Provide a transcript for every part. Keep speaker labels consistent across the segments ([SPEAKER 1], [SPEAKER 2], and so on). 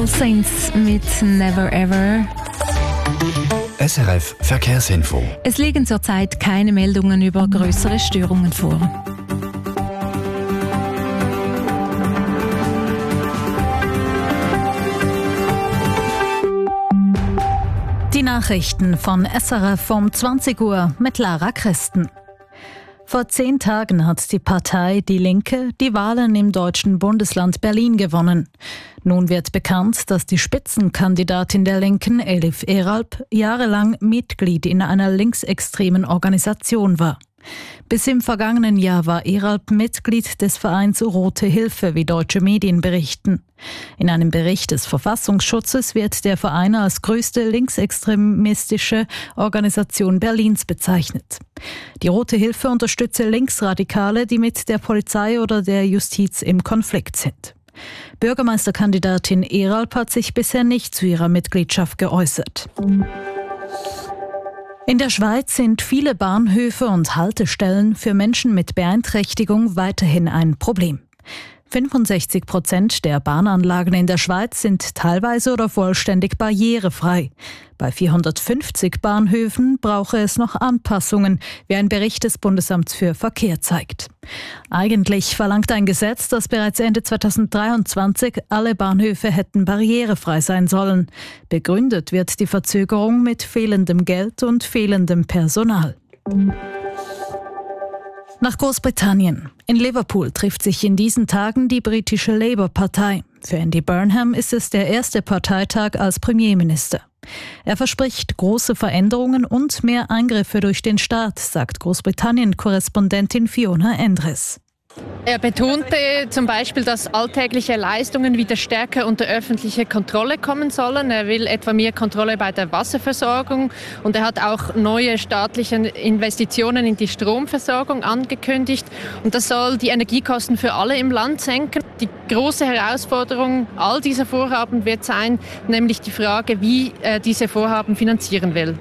[SPEAKER 1] All Saints mit Never Ever.
[SPEAKER 2] SRF Verkehrsinfo.
[SPEAKER 1] Es liegen zurzeit keine Meldungen über größere Störungen vor. Die Nachrichten von SRF um 20 Uhr mit Lara Christen. Vor 10 Tagen hat die Partei Die Linke die Wahlen im deutschen Bundesland Berlin gewonnen. Nun wird bekannt, dass die Spitzenkandidatin der Linken, Elif Eralp, jahrelang Mitglied in einer linksextremen Organisation war. Bis im vergangenen Jahr war Eralp Mitglied des Vereins Rote Hilfe, wie deutsche Medien berichten. In einem Bericht des Verfassungsschutzes wird der Verein als größte linksextremistische Organisation Berlins bezeichnet. Die Rote Hilfe unterstütze Linksradikale, die mit der Polizei oder der Justiz im Konflikt sind. Bürgermeisterkandidatin Eralp hat sich bisher nicht zu ihrer Mitgliedschaft geäußert. In der Schweiz sind viele Bahnhöfe und Haltestellen für Menschen mit Beeinträchtigung weiterhin ein Problem. 65% der Bahnanlagen in der Schweiz sind teilweise oder vollständig barrierefrei. Bei 450 Bahnhöfen brauche es noch Anpassungen, wie ein Bericht des Bundesamts für Verkehr zeigt. Eigentlich verlangt ein Gesetz, dass bereits Ende 2023 alle Bahnhöfe hätten barrierefrei sein sollen. Begründet wird die Verzögerung mit fehlendem Geld und fehlendem Personal. Nach Großbritannien. In Liverpool trifft sich in diesen Tagen die britische Labour-Partei. Für Andy Burnham ist es der erste Parteitag als Premierminister. Er verspricht große Veränderungen und mehr Eingriffe durch den Staat, sagt Großbritannien-Korrespondentin Fiona Endres.
[SPEAKER 3] Er betonte zum Beispiel, dass alltägliche Leistungen wieder stärker unter öffentliche Kontrolle kommen sollen. Er will etwa mehr Kontrolle bei der Wasserversorgung und er hat auch neue staatliche Investitionen in die Stromversorgung angekündigt. Und das soll die Energiekosten für alle im Land senken. Die große Herausforderung all dieser Vorhaben wird sein, nämlich die Frage, wie er diese Vorhaben finanzieren will.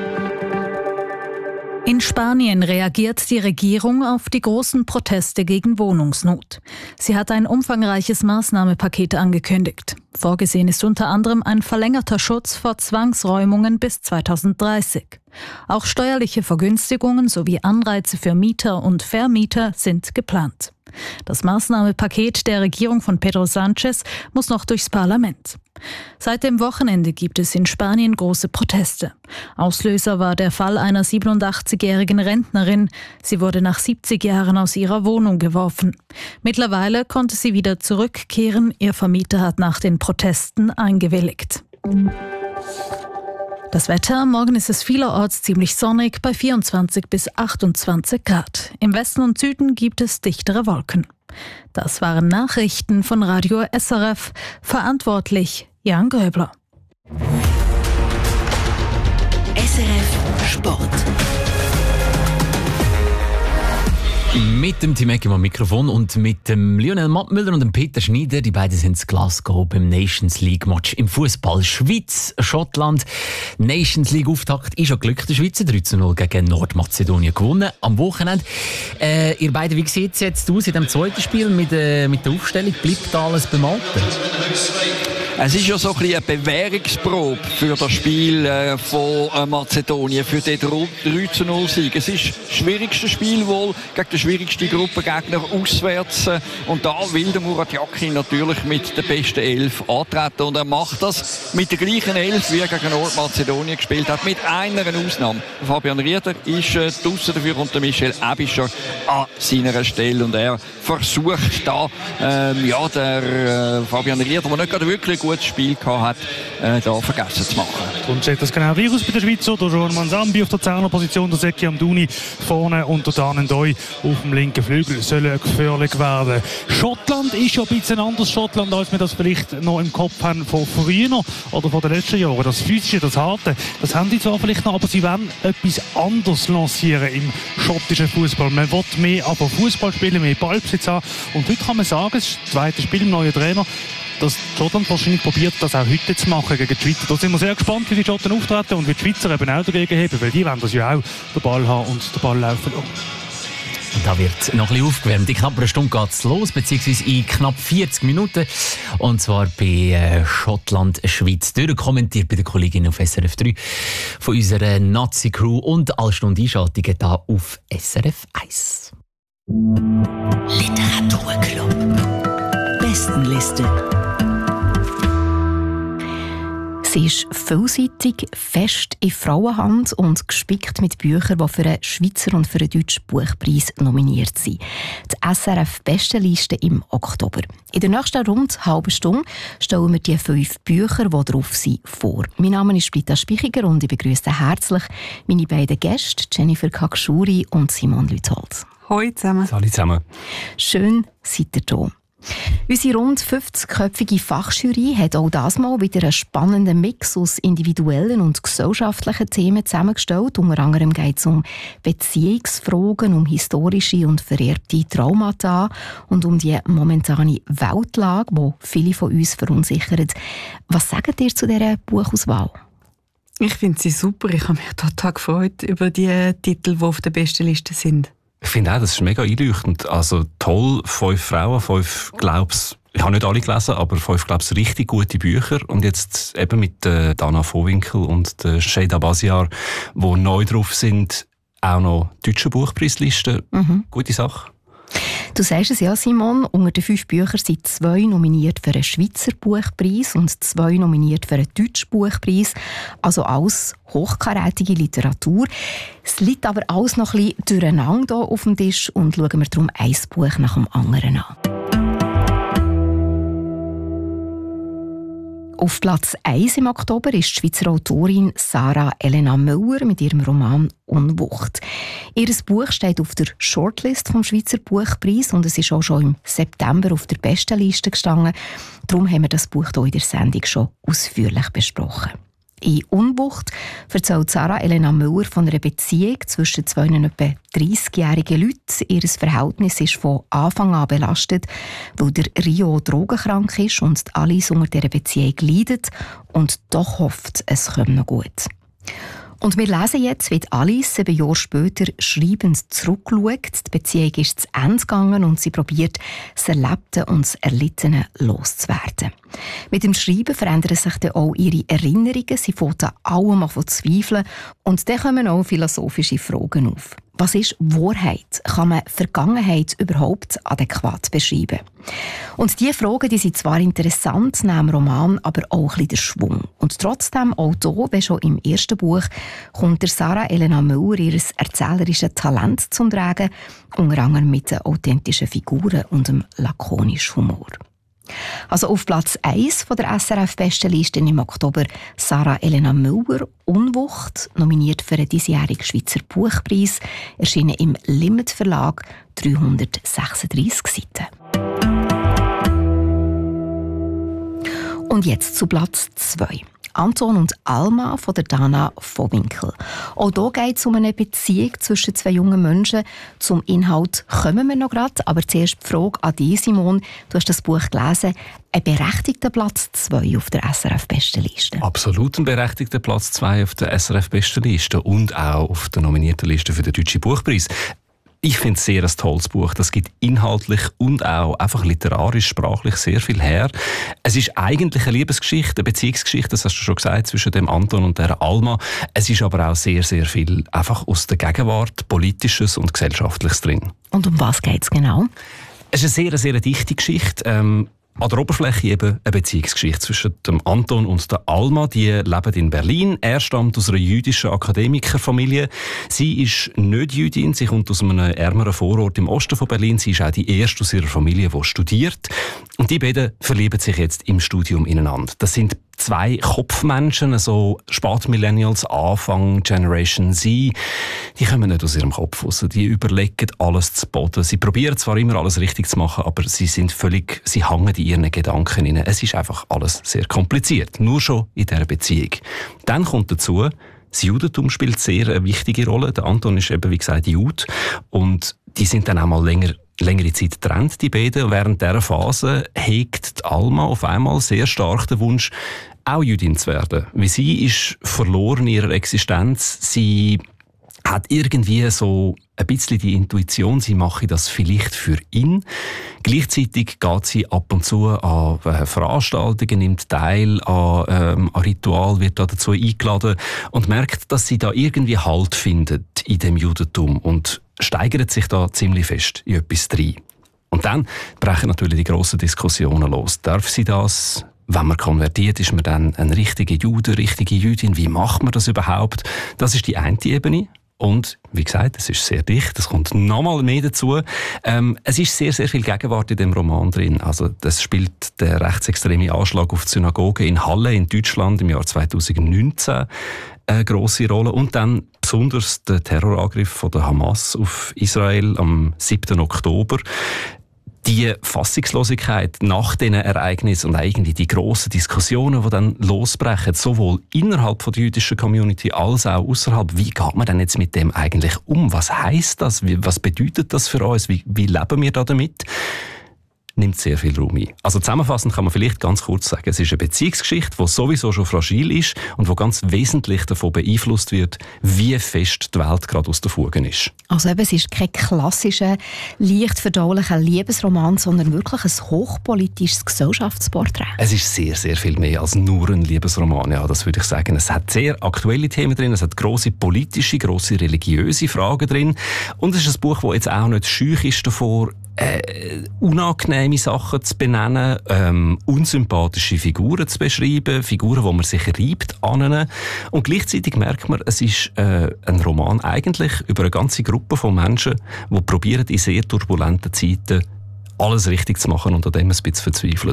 [SPEAKER 1] In Spanien reagiert die Regierung auf die großen Proteste gegen Wohnungsnot. Sie hat ein umfangreiches Maßnahmenpaket angekündigt. Vorgesehen ist unter anderem ein verlängerter Schutz vor Zwangsräumungen bis 2030. Auch steuerliche Vergünstigungen sowie Anreize für Mieter und Vermieter sind geplant. Das Maßnahmenpaket der Regierung von Pedro Sánchez muss noch durchs Parlament. Seit dem Wochenende gibt es in Spanien große Proteste. Auslöser war der Fall einer 87-jährigen Rentnerin. Sie wurde nach 70 Jahren aus ihrer Wohnung geworfen. Mittlerweile konnte sie wieder zurückkehren. Ihr Vermieter hat nach den Protesten eingewilligt. Das Wetter, morgen ist es vielerorts ziemlich sonnig bei 24 bis 28 Grad. Im Westen und Süden gibt es dichtere Wolken. Das waren Nachrichten von Radio SRF. Verantwortlich Jan Gröbler.
[SPEAKER 4] SRF Sport.
[SPEAKER 5] Mit dem Tim Egger am Mikrofon und mit dem Lionel Mattmüller und dem Peter Schneider. Die beiden sind in Glasgow beim Nations League Match im Fußball. Schweiz, Schottland. Nations League Auftakt ist schon Glück der Schweizer. 3:0 gegen Nordmazedonien gewonnen am Wochenende. Ihr beiden, wie sieht es jetzt aus in dem zweiten Spiel mit der Aufstellung? Bleibt da alles beim Alten?
[SPEAKER 6] Es ist ja so ein bisschen eine Bewährungsprobe für das Spiel von Mazedonien, für den 3:0-Sieg. Es ist das schwierigste Spiel wohl gegen den schwierigsten Gruppengegner auswärts. Und da will der Murat Yakin natürlich mit der besten 11 antreten. Und er macht das mit der gleichen 11, wie er gegen Nordmazedonien gespielt hat, mit einer Ausnahme. Fabian Rieder ist draussen dafür und der Michel Aebischer an seiner Stelle. Und er versucht da, der Fabian Rieder, der nicht gerade wirklich gutes Spiel gehabt hat, da vergessen zu machen.
[SPEAKER 7] Und sieht das genau wie aus bei den Schweizer? Der Joan Mansambi auf der 10er-Position, der Zeki Amdouni vorne und der Danendoi auf dem linken Flügel sollen gefährlich werden. Schottland ist ja ein bisschen anderes Schottland, als wir das vielleicht noch im Kopf haben von früher oder von den letzten Jahren. Das Physische, das Harte, das haben sie zwar vielleicht noch, aber sie wollen etwas anderes lancieren im schottischen Fußball. Man will mehr aber Fußball spielen, mehr Ballbesitz haben. Und heute kann man sagen, das ist das zweite Spiel im neuen Trainer, dass Schottland wahrscheinlich probiert, das auch heute zu machen gegen die Schweizer. Da sind wir sehr gespannt, wie die Schotten auftreten und wie die Schweizer eben auch dagegen haben, weil die wollen das ja auch, den Ball haben und den Ball laufen lassen.
[SPEAKER 5] Da wird noch ein bisschen aufgewärmt. In knapp einer Stunde geht es los, beziehungsweise in knapp 40 Minuten. Und zwar bei Schottland-Schweiz. Kommentiert bei den Kolleginnen auf SRF 3 von unserer Nazi-Crew und alle Stunden Einschaltungen hier auf SRF 1.
[SPEAKER 4] Literaturclub. Bestenliste.
[SPEAKER 2] Sie ist vielseitig, fest in Frauenhand und gespickt mit Büchern, die für einen Schweizer und für einen deutschen Buchpreis nominiert sind. Die SRF-Bestenliste im Oktober. In der nächsten rund halben Stunde stellen wir die 5 Bücher, die drauf sind, vor. Mein Name ist Britta Spichiger und ich begrüße herzlich meine beiden Gäste, Jennifer Kakschuri und Simon Lüthold.
[SPEAKER 8] Hallo zusammen.
[SPEAKER 9] Hallo zusammen.
[SPEAKER 2] Schön, seid ihr da. Unsere rund 50-köpfige Fachjury hat auch das Mal wieder einen spannenden Mix aus individuellen und gesellschaftlichen Themen zusammengestellt. Unter anderem geht es um Beziehungsfragen, um historische und vererbte Traumata und um die momentane Weltlage, die viele von uns verunsichert. Was sagt ihr zu dieser Buchauswahl?
[SPEAKER 8] Ich finde sie super. Ich habe mich total gefreut über die Titel, die auf der besten Liste sind.
[SPEAKER 9] Ich finde auch, das ist mega einleuchtend. Also toll, 5 Frauen, 5, ich habe nicht alle gelesen, aber 5, richtig gute Bücher. Und jetzt eben mit Dana Vohwinkel und Şeyda Basiar, die neu drauf sind, auch noch deutsche Buchpreislisten. Gute Sache.
[SPEAKER 2] Du sagst es ja, Simon, unter den 5 Büchern sind 2 nominiert für einen Schweizer Buchpreis und 2 nominiert für einen deutschen Buchpreis. Also alles hochkarätige Literatur. Es liegt aber alles noch ein bisschen durcheinander hier auf dem Tisch und schauen wir darum ein Buch nach dem anderen an. Auf Platz 1 im Oktober ist die Schweizer Autorin Sarah Elena Müller mit ihrem Roman «Unwucht». Ihr Buch steht auf der Shortlist vom Schweizer Buchpreis und es ist auch schon im September auf der Bestenliste gestanden. Darum haben wir das Buch hier in der Sendung schon ausführlich besprochen. In «Unwucht» erzählt Sarah Elena Müller von einer Beziehung zwischen 2 etwa 30-jährigen Leuten. Ihr Verhältnis ist von Anfang an belastet, weil der Rio drogenkrank ist und Alice unter dieser Beziehung leidet und doch hofft, es komme noch gut. Und wir lesen jetzt, wie Alice 7 Jahre später schreibend zurückschaut. Die Beziehung ist zu Ende gegangen und sie probiert, das Erlebte und das Erlittene loszuwerden. Mit dem Schreiben verändern sich dann auch ihre Erinnerungen. Sie fängt an allem an zu zweifeln. Und dann kommen auch philosophische Fragen auf. Was ist Wahrheit? Kann man Vergangenheit überhaupt adäquat beschreiben? Und diese Fragen, die sind zwar interessant, nehmen im Roman aber auch ein bisschen den Schwung. Und trotzdem, auch hier, wie schon im ersten Buch, kommt der Sarah Elena Müller ihr erzählerisches Talent zum Tragen, unter anderem mit den authentischen Figuren und dem lakonischen Humor. Also auf Platz 1 von der SRF-Bestenliste im Oktober Sarah Elena Müller, «Unwucht», nominiert für den diesjährigen Schweizer Buchpreis, erschienen im Limit Verlag, 336 Seiten. Und jetzt zu Platz 2. Anton und Alma von der Dana Vohwinkel. Auch hier geht es um eine Beziehung zwischen 2 jungen Menschen. Zum Inhalt kommen wir noch gerade, aber zuerst die Frage an dich, Simon. Du hast das Buch gelesen. Ein berechtigter Platz 2 auf der SRF-Bestenliste.
[SPEAKER 9] Absolut ein berechtigter Platz 2 auf der SRF-Bestenliste und auch auf der nominierten Liste für den Deutschen Buchpreis. Ich finde es sehr ein tolles Buch. Das gibt inhaltlich und auch einfach literarisch, sprachlich sehr viel her. Es ist eigentlich eine Liebesgeschichte, eine Beziehungsgeschichte, das hast du schon gesagt, zwischen dem Anton und der Alma. Es ist aber auch sehr, sehr viel einfach aus der Gegenwart, Politisches und Gesellschaftliches drin.
[SPEAKER 2] Und um was geht es genau?
[SPEAKER 9] Es ist eine sehr, sehr dichte Geschichte. An der Oberfläche eben eine Beziehungsgeschichte zwischen dem Anton und der Alma. Die leben in Berlin. Er stammt aus einer jüdischen Akademikerfamilie. Sie ist nicht Jüdin. Sie kommt aus einem ärmeren Vorort im Osten von Berlin. Sie ist auch die erste aus ihrer Familie, die studiert. Und die beiden verlieben sich jetzt im Studium ineinander. Das sind 2 Kopfmenschen, so Spätmillennials, Anfang Generation Z. Die kommen nicht aus ihrem Kopf raus. Die überlegen alles zu Boden. Sie probieren zwar immer alles richtig zu machen, aber sie hängen in ihren Gedanken rein. Es ist einfach alles sehr kompliziert. Nur schon in dieser Beziehung. Dann kommt dazu, das Judentum spielt sehr eine wichtige Rolle. Der Anton ist eben, wie gesagt, Jude. Und die sind dann auch mal längere Zeit getrennt, die beiden. Während dieser Phase hegt die Alma auf einmal sehr stark den Wunsch, auch Jüdin zu werden. Weil sie ist verloren in ihrer Existenz. Sie hat irgendwie so ein bisschen die Intuition, sie mache das vielleicht für ihn. Gleichzeitig geht sie ab und zu an Veranstaltungen, nimmt teil an Ritual, wird da dazu eingeladen und merkt, dass sie da irgendwie Halt findet in dem Judentum und steigert sich da ziemlich fest in etwas rein. Und dann brechen natürlich die grossen Diskussionen los. Darf sie das? Wenn man konvertiert, ist man dann ein richtiger Jude, richtige Jüdin? Wie macht man das überhaupt? Das ist die eine Ebene. Und, wie gesagt, es ist sehr dicht, es kommt nochmal mehr dazu. Es ist sehr, sehr viel Gegenwart in dem Roman drin. Also, das spielt der rechtsextreme Anschlag auf die Synagoge in Halle in Deutschland im Jahr 2019 eine grosse Rolle. Und dann besonders der Terrorangriff von der Hamas auf Israel am 7. Oktober. Die Fassungslosigkeit nach diesen Ereignissen und eigentlich die grossen Diskussionen, die dann losbrechen, sowohl innerhalb von der jüdischen Community als auch außerhalb. Wie geht man denn jetzt mit dem eigentlich um? Was heisst das? Was bedeutet das für uns? Wie leben wir da damit? Nimmt sehr viel Raum ein. Also zusammenfassend kann man vielleicht ganz kurz sagen, es ist eine Beziehungsgeschichte, die sowieso schon fragil ist und die ganz wesentlich davon beeinflusst wird, wie fest die Welt gerade aus der Fugen ist.
[SPEAKER 2] Also eben, es ist kein klassischer, leicht verdaulicher Liebesroman, sondern wirklich ein hochpolitisches Gesellschaftsporträt.
[SPEAKER 9] Es ist sehr, sehr viel mehr als nur ein Liebesroman, ja, das würde ich sagen. Es hat sehr aktuelle Themen drin, es hat grosse politische, grosse religiöse Fragen drin und es ist ein Buch, das jetzt auch nicht scheu ist davor, unangenehme Sachen zu benennen, unsympathische Figuren zu beschreiben, Figuren, wo man sich reibt an ihnen. Und gleichzeitig merkt man, es ist ein Roman eigentlich über eine ganze Gruppe von Menschen, die probieren, in sehr turbulenten Zeiten alles richtig zu machen und an dem ein bisschen verzweifeln.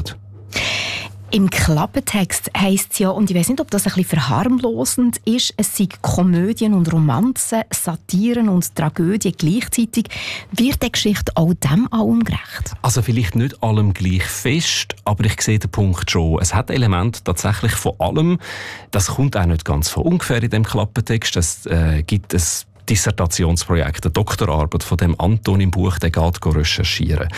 [SPEAKER 2] Im Klappentext heisst es ja, und ich weiss nicht, ob das ein bisschen verharmlosend ist, es sind Komödien und Romanzen, Satiren und Tragödien gleichzeitig. Wird die Geschichte auch dem allem gerecht?
[SPEAKER 9] Also vielleicht nicht allem gleich fest, aber ich sehe den Punkt schon. Es hat Elemente tatsächlich von allem. Das kommt auch nicht ganz von ungefähr in dem Klappentext. Es gibt ein Dissertationsprojekt, eine Doktorarbeit von dem Anton im Buch, der geht recherchieren.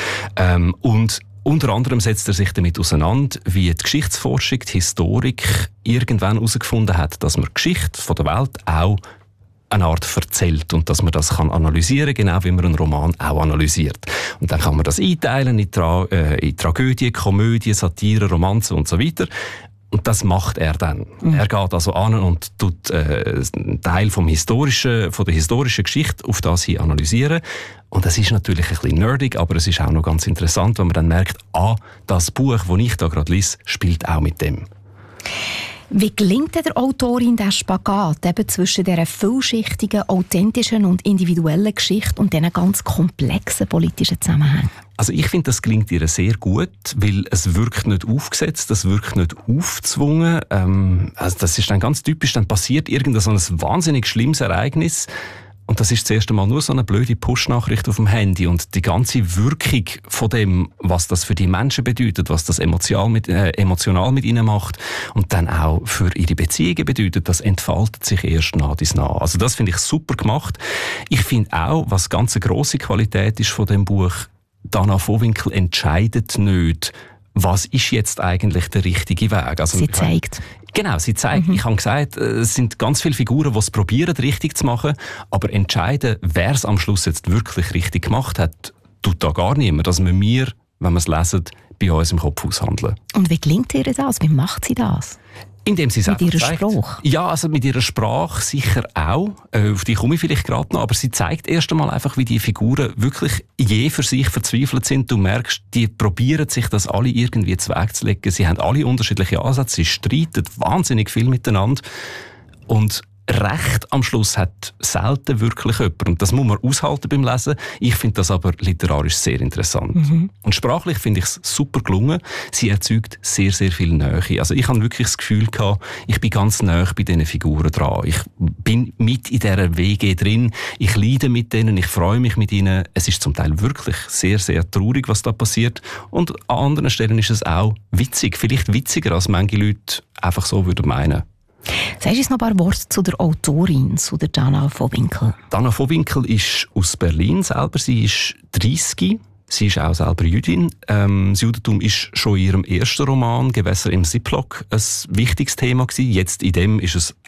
[SPEAKER 9] Und unter anderem setzt er sich damit auseinander, wie die Geschichtsforschung, die Historik irgendwann herausgefunden hat, dass man die Geschichte von der Welt auch eine Art erzählt und dass man das kann analysieren kann, genau wie man einen Roman auch analysiert. Und dann kann man das einteilen in Tragödie, Komödie, Satire, Romanze und so weiter. Und das macht er dann. Er geht also an und tut einen Teil von der historischen Geschichte auf das hin analysieren. Und das ist natürlich ein bisschen nerdig, aber es ist auch noch ganz interessant, wenn man dann merkt, das Buch, das ich da gerade lese, spielt auch mit dem.
[SPEAKER 2] Wie gelingt der Autorin der Spagat eben zwischen dieser vielschichtigen, authentischen und individuellen Geschichte und diesen ganz komplexen politischen Zusammenhängen?
[SPEAKER 9] Also ich finde, das gelingt ihr sehr gut, weil es wirkt nicht aufgesetzt, es wirkt nicht aufgezwungen. Also das ist dann ganz typisch, dann passiert irgendein so ein wahnsinnig schlimmes Ereignis. Und das ist das erste Mal nur so eine blöde Push-Nachricht auf dem Handy. Und die ganze Wirkung von dem, was das für die Menschen bedeutet, was das emotional mit ihnen macht und dann auch für ihre Beziehungen bedeutet, das entfaltet sich erst nach dies nach. Also das finde ich super gemacht. Ich finde auch, was ganz eine grosse Qualität ist von dem Buch, Dana Vohwinkel entscheidet nicht, was ist jetzt eigentlich der richtige Weg. Also,
[SPEAKER 2] sie zeigt.
[SPEAKER 9] Genau, sie zeigt. Ich habe gesagt, es sind ganz viele Figuren, die es probieren, richtig zu machen, aber entscheiden, wer es am Schluss jetzt wirklich richtig gemacht hat, tut da gar niemand. Das müssen wir, wenn wir es lesen, bei uns im Kopf aushandeln.
[SPEAKER 2] Und wie gelingt ihr das? Wie macht sie das?
[SPEAKER 9] Indem sie es
[SPEAKER 2] mit ihrer
[SPEAKER 9] zeigt.
[SPEAKER 2] Sprache?
[SPEAKER 9] Ja, also mit ihrer Sprache sicher auch. Auf die komme ich vielleicht gerade noch. Aber sie zeigt erst einmal einfach, wie die Figuren wirklich je für sich verzweifelt sind. Du merkst, die probieren sich das alle irgendwie zuwegzulegen. Sie haben alle unterschiedliche Ansätze. Sie streiten wahnsinnig viel miteinander. Und Recht am Schluss hat selten wirklich jemand. Und das muss man aushalten beim Lesen. Ich finde das aber literarisch sehr interessant. Und sprachlich finde ich es super gelungen. Sie erzeugt sehr, sehr viel Nähe. Also ich habe wirklich das Gefühl gehabt, ich bin ganz nah bei diesen Figuren dran. Ich bin mit in dieser WG drin. Ich leide mit denen, ich freue mich mit ihnen. Es ist zum Teil wirklich sehr, sehr traurig, was da passiert. Und an anderen Stellen ist es auch witzig. Vielleicht witziger, als manche Leute einfach so würden meinen.
[SPEAKER 2] Sagst du uns noch ein paar Worte zu der Autorin, zu der Dana Vohwinkel?
[SPEAKER 9] Dana Vohwinkel ist aus Berlin selber. Sie ist 30. Sie ist auch selber Jüdin. Das Judentum ist schon in ihrem ersten Roman «Gewässer im Ziplock» ein wichtiges Thema gewesen. Jetzt in dem ist es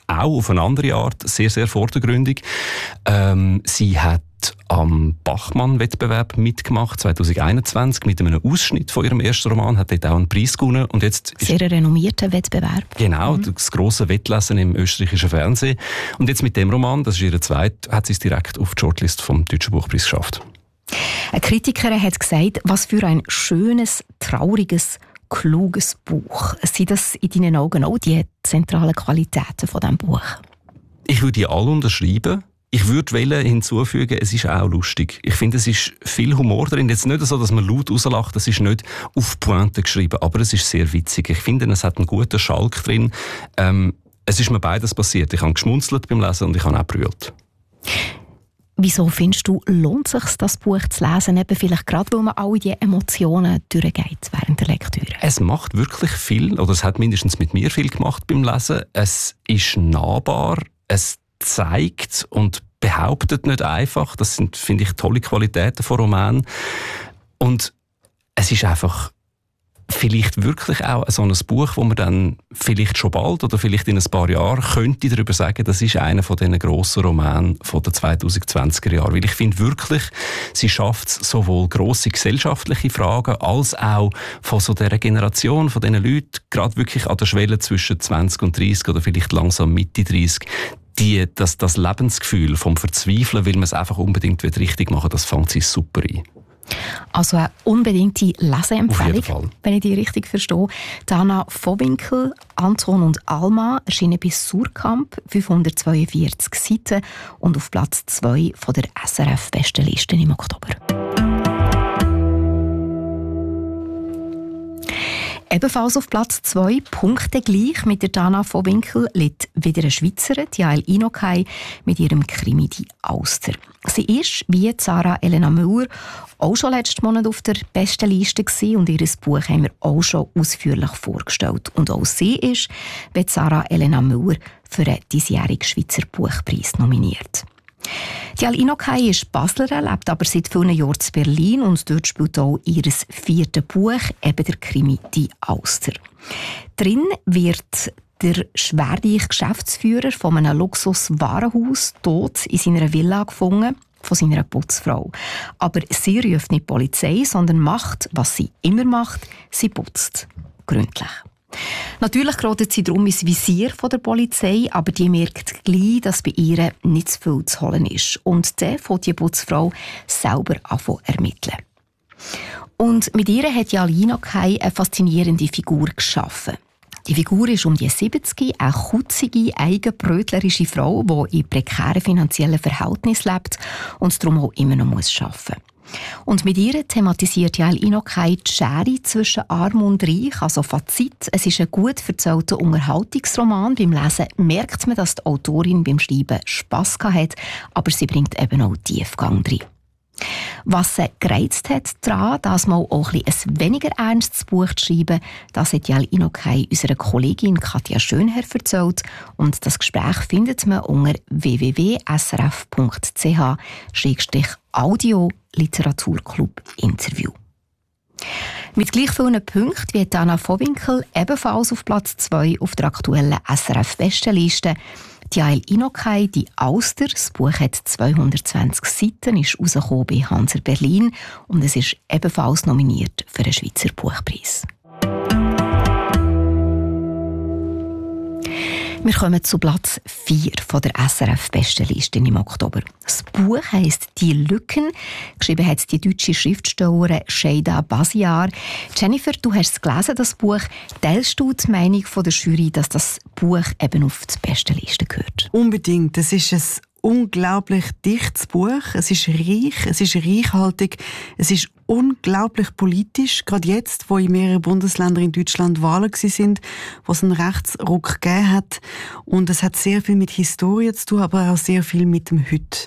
[SPEAKER 9] auch auf eine andere Art sehr, sehr vordergründig. Sie hat am Bachmann-Wettbewerb mitgemacht, 2021, mit einem Ausschnitt von ihrem ersten Roman, hat dort auch einen Preis gewonnen. Und jetzt
[SPEAKER 2] sehr renommierter Wettbewerb.
[SPEAKER 9] Genau, das grosse Wettlesen im österreichischen Fernsehen. Und jetzt mit dem Roman, das ist ihr zweiter, hat sie es direkt auf die Shortlist vom Deutschen Buchpreis geschafft.
[SPEAKER 2] Eine Kritikerin hat gesagt, was für ein schönes, trauriges, kluges Buch. Sind das in deinen Augen auch die zentralen Qualitäten von diesem Buch?
[SPEAKER 9] Ich würde die alle unterschreiben. Ich würde hinzufügen, es ist auch lustig. Ich finde, es ist viel Humor drin. Jetzt nicht so, dass man laut rauslacht, es ist nicht auf Pointe geschrieben, aber es ist sehr witzig. Ich finde, es hat einen guten Schalk drin. Es ist mir beides passiert. Ich habe geschmunzelt beim Lesen und ich habe auch brüllt.
[SPEAKER 2] Wieso findest du, lohnt es sich, das Buch zu lesen? Eben vielleicht gerade, weil man alle diese Emotionen durchgeht während der Lektüre.
[SPEAKER 9] Es macht wirklich viel, oder es hat mindestens mit mir viel gemacht beim Lesen. Es ist nahbar, es zeigt und behauptet nicht einfach. Das sind, finde ich, tolle Qualitäten von Romanen. Und es ist einfach vielleicht wirklich auch so ein Buch, wo man dann vielleicht schon bald oder vielleicht in ein paar Jahren könnte darüber sagen, das ist einer von diesen grossen Romanen von den 2020er Jahren. Weil ich finde wirklich, sie schafft es sowohl grosse gesellschaftliche Fragen als auch von so dieser Generation, von diesen Leuten, gerade wirklich an der Schwelle zwischen 20 und 30 oder vielleicht langsam Mitte 30, das Lebensgefühl vom Verzweifeln, weil man es einfach unbedingt richtig machen will, das fängt sie super ein.
[SPEAKER 2] Also eine unbedingte Leseempfehlung, wenn ich die richtig verstehe. Dana Vohwinkel, Anton und Alma erschienen bei Surkamp, 542 Seiten und auf Platz 2 von der SRF-Bestenliste im Oktober. Ebenfalls auf Platz 2, Punkte gleich mit der Dana Vohwinkel, liegt wieder eine Schweizerin, Yael Inokai, mit ihrem Krimi «Die Auster». Sie ist, wie Sarah Elena Müller, auch schon letzten Monat auf der Bestenliste gewesen und ihr Buch haben wir auch schon ausführlich vorgestellt. Und auch sie ist, wie Sarah Elena Müller, für den diesjährigen Schweizer Buchpreis nominiert. Yael Inokai ist Baslerin, lebt aber seit vielen Jahren in Berlin und dort spielt auch ihr 4. Buch, eben der Krimi «Die Auster». Drin wird der schwerreiche Geschäftsführer von einem Luxuswarenhaus tot in seiner Villa gefunden von seiner Putzfrau. Aber sie ruft nicht die Polizei, sondern macht, was sie immer macht, sie putzt. Gründlich. Natürlich gerät sie darum ins Visier der Polizei, aber die merkt gleich, dass bei ihr nicht zu viel zu holen ist. Und dann fängt die Putzfrau selber an zu ermitteln. Und mit ihr hat Yael Inokai eine faszinierende Figur geschaffen. Die Figur ist um die 70, eine kutzige, eigenbrötlerische Frau, die in prekären finanziellen Verhältnissen lebt und darum auch immer noch arbeiten muss. Und mit ihr thematisiert Yael Inokai die Schere zwischen Arm und Reich. Also Fazit, es ist ein gut erzählter Unterhaltungsroman. Beim Lesen merkt man, dass die Autorin beim Schreiben Spass hat, aber sie bringt eben auch Tiefgang rein. Was sie gereizt hat daran, das mal auch ein weniger ernstes Buch zu schreiben, das hat Yael Inokai unserer Kollegin Katja Schönherr erzählt. Und das Gespräch findet man unter www.srf.ch/audio-literaturclub-Interview. Mit gleich vielen Punkten wie Dana Vohwinkel ebenfalls auf Platz 2 auf der aktuellen SRF-Bestenliste. Yael Inokai, «Die Auster». Das Buch hat 220 Seiten, ist rausgekommen bei Hanser Berlin und es ist ebenfalls nominiert für den Schweizer Buchpreis. Wir kommen zu Platz 4 von der SRF-Bestenliste im Oktober. Das Buch heisst «Die Lücken». Geschrieben hat es die deutsche Schriftstellerin Sheida Basiar. Jennifer, du hast es gelesen, das Buch. Teilst du die Meinung von der Jury, dass das Buch eben auf die Bestenliste gehört?
[SPEAKER 8] Unbedingt. Das ist ein unglaublich dichtes Buch. Es ist reich, es ist reichhaltig, es ist unglaublich politisch. Gerade jetzt, wo in mehreren Bundesländern in Deutschland Wahlen sind, wo es einen Rechtsruck gegeben hat. Und es hat sehr viel mit Historie zu tun, aber auch sehr viel mit dem Heute.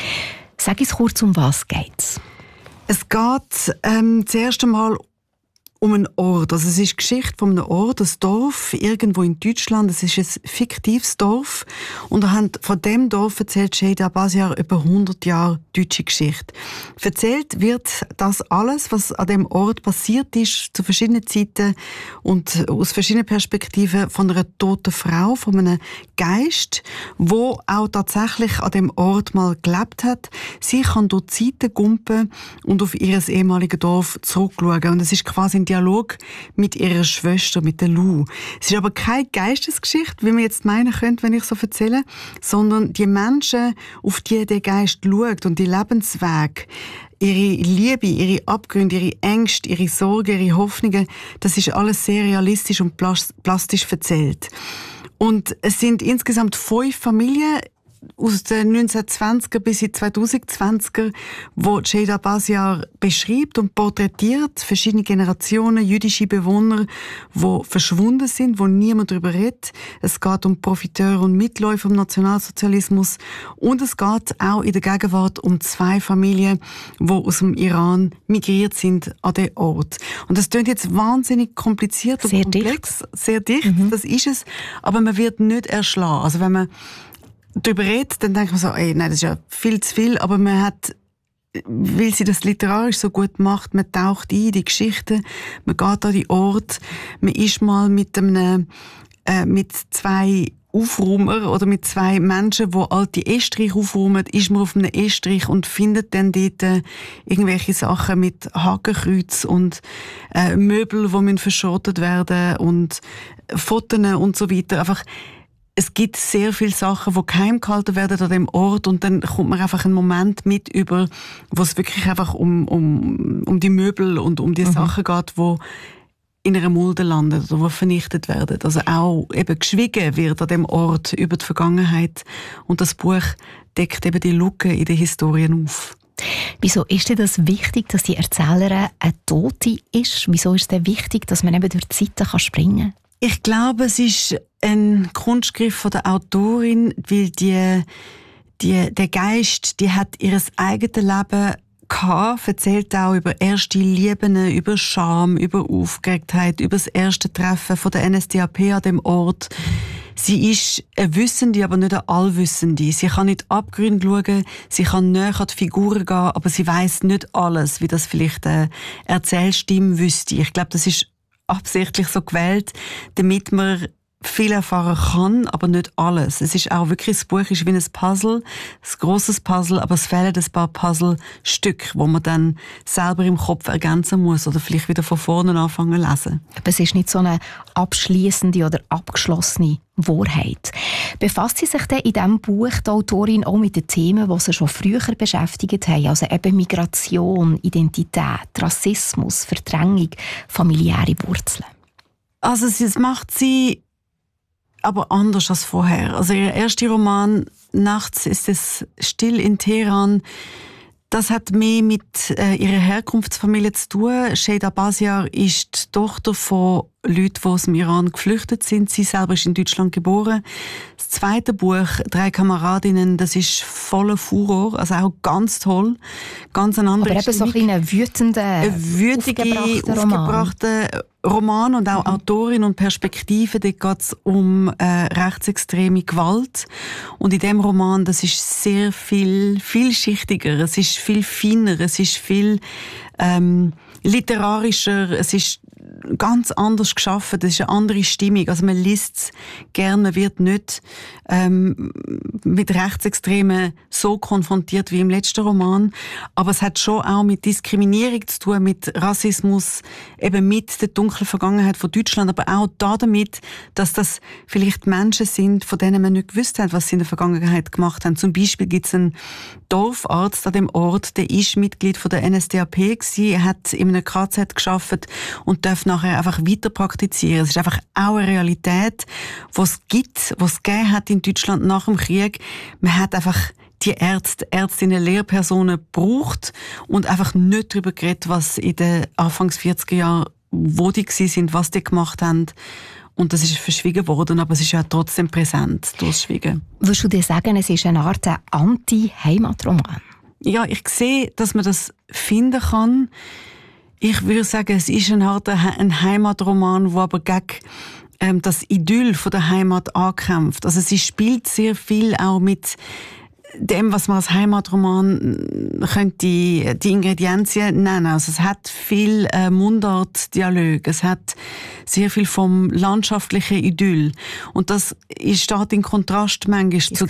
[SPEAKER 2] Sag uns kurz, um was geht's?
[SPEAKER 8] Es geht zuerst einmal um einen Ort. Also es ist die Geschichte von einem Ort, ein Dorf, irgendwo in Deutschland. Es ist ein fiktives Dorf. Und anhand von dem Dorf erzählt Shade Abbasiar über 100 Jahre deutsche Geschichte. Erzählt wird das alles, was an dem Ort passiert ist, zu verschiedenen Zeiten und aus verschiedenen Perspektiven von einer toten Frau, von einem Geist, wo auch tatsächlich an dem Ort mal gelebt hat. Sie kann durch die Zeiten gumpen und auf ihr ehemaliges Dorf zurückschauen. Und es ist quasi ein Dialog mit ihrer Schwester, mit der Lou. Es ist aber keine Geistesgeschichte, wie man jetzt meinen könnte, wenn ich so erzähle, sondern die Menschen, auf die der Geist schaut und die Lebenswege, ihre Liebe, ihre Abgründe, ihre Ängste, ihre Sorgen, ihre Hoffnungen, das ist alles sehr realistisch und plastisch erzählt. Und es sind insgesamt 5 Familien aus den 1920er bis in 2020er, wo Shade Abbasiar beschreibt und porträtiert verschiedene Generationen jüdische Bewohner, die verschwunden sind, wo niemand darüber redet. Es geht um Profiteure und Mitläufer im Nationalsozialismus und es geht auch in der Gegenwart um 2 Familien, die aus dem Iran migriert sind an den Ort. Und das klingt jetzt wahnsinnig kompliziert und komplex, sehr dicht, das ist es, aber man wird nicht erschlagen. Also wenn man darüber redet, dann denkt man so, nein, das ist ja viel zu viel, aber man hat, weil sie das literarisch so gut macht, man taucht ein in die Geschichte, man geht an die Ort, man ist mal mit 2 Aufräumer oder mit 2 Menschen, die alte Estrich aufräumen, ist man auf einem Estrich und findet dann dort irgendwelche Sachen mit Hakenkreuz und Möbel, die verschrottet werden und Fotos und so weiter. Einfach, es gibt sehr viele Sachen, die geheim gehalten werden an dem Ort und dann kommt man einfach einen Moment mit über, wo es wirklich einfach um die Möbel und um die Sachen geht, die in einer Mulde landen oder die vernichtet werden. Also auch eben geschwiegen wird an dem Ort über die Vergangenheit und das Buch deckt eben die Lücken in den Historien auf.
[SPEAKER 2] Wieso ist dir das wichtig, dass die Erzählerin eine Tote ist? Wieso ist es dir wichtig, dass man eben durch die Zeiten springen kann?
[SPEAKER 8] Ich glaube, es ist ein Kunstgriff von der Autorin, weil der Geist, die hat ihr eigenes Leben gehabt, erzählt auch über erste Lieben, über Scham, über Aufgeregtheit, über das erste Treffen von der NSDAP an dem Ort. Sie ist eine Wissende, aber nicht eine Allwissende. Sie kann nicht Abgründe schauen, sie kann näher an die Figuren gehen, aber sie weiss nicht alles, wie das vielleicht eine Erzählstimme wüsste. Ich glaube, das ist absichtlich so gewählt, damit man viel erfahren kann, aber nicht alles. Es ist auch wirklich, das Buch ist wie ein Puzzle, ein grosses Puzzle, aber es fehlen ein paar Puzzlestücke, wo man dann selber im Kopf ergänzen muss oder vielleicht wieder von vorne anfangen zu lesen.
[SPEAKER 2] Aber es ist nicht so eine abschliessende oder abgeschlossene Wahrheit. Befasst sie sich denn in diesem Buch die Autorin auch mit den Themen, die sie schon früher beschäftigt haben, also eben Migration, Identität, Rassismus, Verdrängung, familiäre Wurzeln?
[SPEAKER 8] Also das macht sie aber anders als vorher. Also ihr erster Roman «Nachts ist es still in Teheran», das hat mehr mit ihrer Herkunftsfamilie zu tun. Shade Abbasiar ist die Tochter von Leuten, die aus dem Iran geflüchtet sind. Sie selber ist in Deutschland geboren. Das zweite Buch, «Drei Kameradinnen», das ist voller Furor, also auch ganz toll. Ganz eine andere
[SPEAKER 2] Aber eben so ein wütender,
[SPEAKER 8] aufgebrachter Roman und auch Autorin und Perspektive. Dort geht es um rechtsextreme Gewalt. Und in dem Roman, das ist sehr viel vielschichtiger, es ist viel feiner, es ist viel literarischer, es ist ganz anders geschaffen, das ist eine andere Stimmung. Also man liest es gerne, man wird nicht mit Rechtsextremen so konfrontiert wie im letzten Roman, aber es hat schon auch mit Diskriminierung zu tun, mit Rassismus, eben mit der dunklen Vergangenheit von Deutschland, aber auch damit, dass das vielleicht Menschen sind, von denen man nicht gewusst hat, was sie in der Vergangenheit gemacht haben. Zum Beispiel gibt es einen Dorfarzt an dem Ort, der ist Mitglied von der NSDAP gewesen, er hat in einem KZ gearbeitet und darf nachher einfach weiter praktizieren. Es ist einfach auch eine Realität, die es gibt, die es gegeben hat in Deutschland nach dem Krieg. Man hat einfach die Ärztinnen, Lehrpersonen gebraucht und einfach nicht darüber geredet, was in den Anfangs 40er Jahren, wo die sind, was die gemacht haben. Und das ist verschwiegen worden, aber es ist ja trotzdem präsent durchs Schweigen.
[SPEAKER 2] Würdest du dir sagen, es ist eine Art Anti-Heimatroman?
[SPEAKER 8] Ja, ich sehe, dass man das finden kann. Ich würde sagen, es ist eine Art ein Heimatroman, der aber gegen das Idyll von der Heimat ankämpft. Also sie spielt sehr viel auch mit dem, was man als Heimatroman könnte die Ingredienzien nennen. Also es hat viel Mundart-Dialog, es hat sehr viel vom landschaftlichen Idyll. Und das steht in Kontrast manchmal zu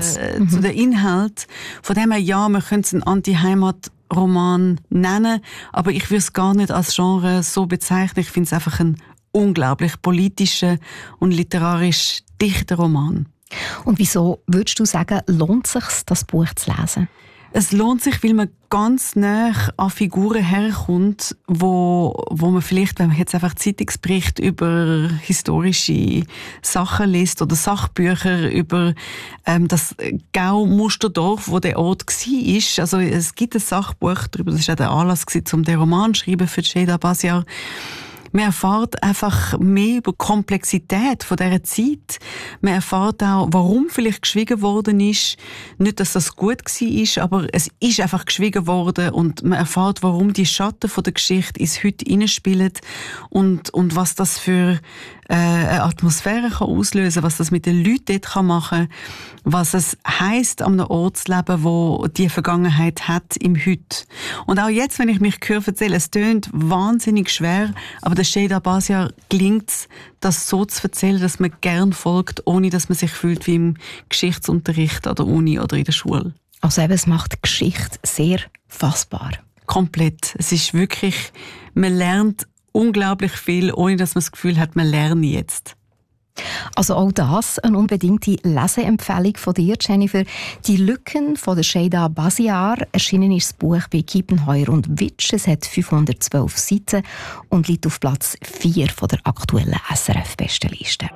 [SPEAKER 8] den Inhalt. Von dem her, ja, man könnte es einen Anti-Heimat-Roman nennen, aber ich würde es gar nicht als Genre so bezeichnen. Ich finde es einfach ein unglaublich politischer und literarisch dichter Roman.
[SPEAKER 2] Und wieso würdest du sagen, lohnt es sich, das Buch zu lesen?
[SPEAKER 8] Es lohnt sich, weil man ganz nah an Figuren herkommt, wo man vielleicht, wenn man jetzt einfach Zeitungsberichte über historische Sachen liest oder Sachbücher über das Gau-Musterdorf, wo der Ort war. Also es gibt ein Sachbuch darüber, das war auch der Anlass, um den Roman zu schreiben für Ceyda Basiar. Man erfährt einfach mehr über die Komplexität von dieser Zeit. Man erfährt auch, warum vielleicht geschwiegen worden ist. Nicht, dass das gut war, aber es ist einfach geschwiegen worden. Und man erfährt, warum die Schatten von der Geschichte ins Heute hineinspielen und was das für eine Atmosphäre kann auslösen, was das mit den Leuten dort machen kann, was es heisst, an einem Ort zu leben, wo die Vergangenheit hat im Heute. Und auch jetzt, wenn ich mich erzähle, es tönt wahnsinnig schwer, aber der Ceyda Basiar gelingt es, das so zu erzählen, dass man gern folgt, ohne dass man sich fühlt wie im Geschichtsunterricht an der Uni oder in der Schule.
[SPEAKER 2] Also eben, es macht die Geschichte sehr fassbar.
[SPEAKER 8] Komplett. Es ist wirklich, man lernt unglaublich viel, ohne dass man das Gefühl hat, man lerne jetzt.
[SPEAKER 2] Also auch das eine unbedingte Leseempfehlung von dir, Jennifer. «Die Lücken» von der Ceyda Basiar. Erschienen ist das Buch bei Kiepenheuer und Witsch. Es hat 512 Seiten und liegt auf Platz 4 von der aktuellen SRF-Bestenliste.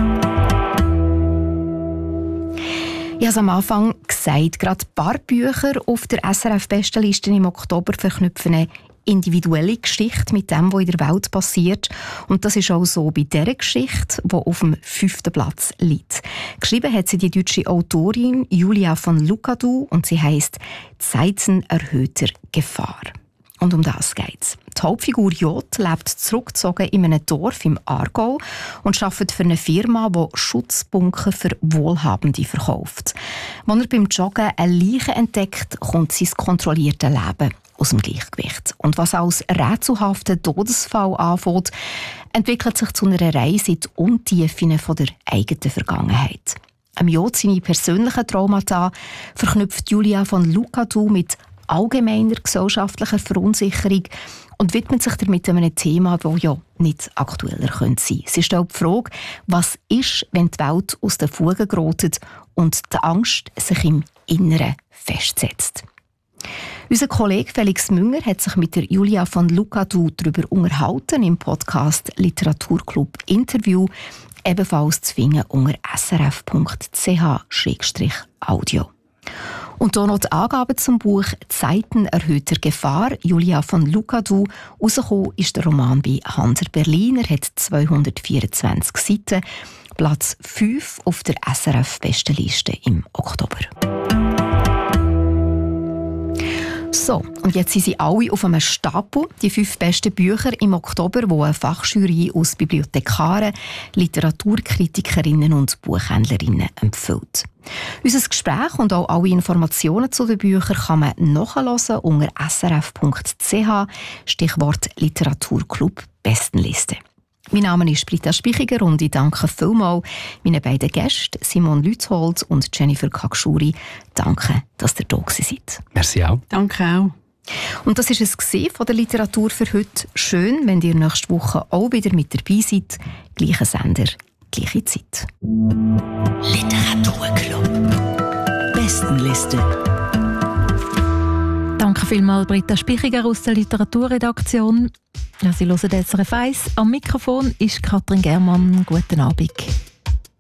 [SPEAKER 2] Ich habe es am Anfang gesagt, gerade die paar Bücher auf der SRF-Bestenliste im Oktober verknüpfen eine individuelle Geschichte mit dem, was in der Welt passiert. Und das ist auch so bei dieser Geschichte, die auf dem 5. Platz liegt. Geschrieben hat sie die deutsche Autorin Julia von Lucadou und sie heisst «Zeiten erhöhter Gefahr». Und um das geht's. Die Hauptfigur J lebt zurückgezogen in einem Dorf im Aargau und arbeitet für eine Firma, die Schutzbunker für Wohlhabende verkauft. Als er beim Joggen eine Leiche entdeckt, kommt sein kontrolliertes Leben aus dem Gleichgewicht. Und was als rätselhafter Todesfall anfängt, entwickelt sich zu einer Reise in die Untiefen der eigenen Vergangenheit. Am J seine persönlichen Traumata verknüpft Julia von Lucadou mit allgemeiner gesellschaftlicher Verunsicherung und widmet sich damit einem Thema, das ja nicht aktueller sein könnte. Sie stellt die Frage, was ist, wenn die Welt aus den Fugen gerät und die Angst sich im Inneren festsetzt. Unser Kollege Felix Münger hat sich mit der Julia von Lucadou darüber unterhalten im Podcast Literaturclub Interview, ebenfalls zu finden unter srf.ch/audio. Und hier noch die Angaben zum Buch «Zeiten erhöhter Gefahr» Julia von Lucadou. Rausgekommen ist der Roman bei Hanser Berlin. Er hat 224 Seiten. Platz 5 auf der SRF-Bestenliste im Oktober. So, und jetzt sind sie alle auf einem Stapel, die 5 besten Bücher im Oktober, die eine Fachjury aus Bibliothekaren, Literaturkritikerinnen und Buchhändlerinnen empfiehlt. Unser Gespräch und auch alle Informationen zu den Büchern kann man nachhören unter srf.ch, Stichwort Literaturclub Bestenliste. Mein Name ist Britta Spichiger und ich danke vielmals meinen beiden Gästen, Simon Lützholz und Jennifer Kakschuri. Danke, dass ihr da seid.
[SPEAKER 9] Merci auch.
[SPEAKER 8] Danke auch.
[SPEAKER 2] Und das war es von der Literatur für heute. Schön, wenn ihr nächste Woche auch wieder mit dabei seid. Gleicher Sender, gleiche Zeit.
[SPEAKER 4] Literaturclub. Bestenliste.
[SPEAKER 1] Danke vielmals, Britta Spichiger aus der Literaturredaktion. Ja, Sie hören SRF 1. Am Mikrofon ist Katrin Germann. Guten Abend.